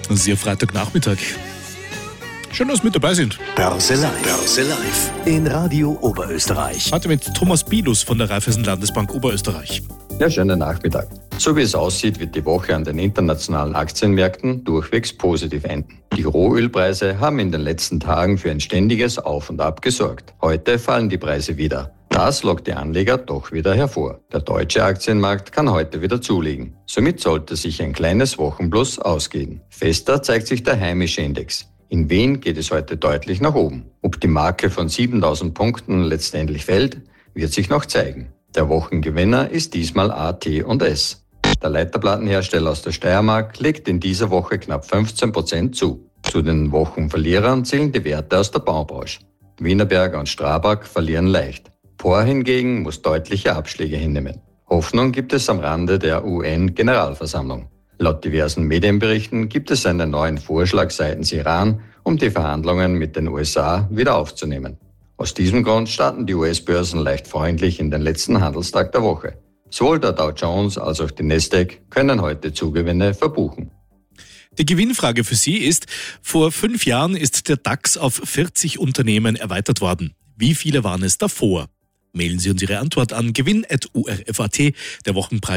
Sie Freitagnachmittag. Schön, dass Sie mit dabei sind. Börse Live. In Radio Oberösterreich. Heute mit Thomas Bilus von der Raiffeisen Landesbank Oberösterreich. Ja, schönen Nachmittag. So wie es aussieht, wird die Woche an den internationalen Aktienmärkten durchwegs positiv enden. Die Rohölpreise haben in den letzten Tagen für ein ständiges Auf und Ab gesorgt. Heute fallen die Preise wieder. Das lockt die Anleger doch wieder hervor. Der deutsche Aktienmarkt kann heute wieder zulegen. Somit sollte sich ein kleines Wochenplus ausgehen. Fester zeigt sich der heimische Index. In Wien geht es heute deutlich nach oben. Ob die Marke von 7.000 Punkten letztendlich fällt, wird sich noch zeigen. Der Wochengewinner ist diesmal AT&S. Der Leiterplattenhersteller aus der Steiermark legt in dieser Woche knapp 15% zu. Zu den Wochenverlierern zählen die Werte aus der Baubranche. Wienerberger und Strabag verlieren leicht. POR hingegen muss deutliche Abschläge hinnehmen. Hoffnung gibt es am Rande der UN-Generalversammlung. Laut diversen Medienberichten gibt es einen neuen Vorschlag seitens Iran, um die Verhandlungen mit den USA wieder aufzunehmen. Aus diesem Grund starten die US-Börsen leicht freundlich in den letzten Handelstag der Woche. Sowohl der Dow Jones als auch die Nasdaq können heute Zugewinne verbuchen. Die Gewinnfrage für Sie ist, vor 5 Jahren ist der DAX auf 40 Unternehmen erweitert worden. Wie viele waren es davor? Mailen Sie uns Ihre Antwort an gewinn@urf.at. Der Wochenpreis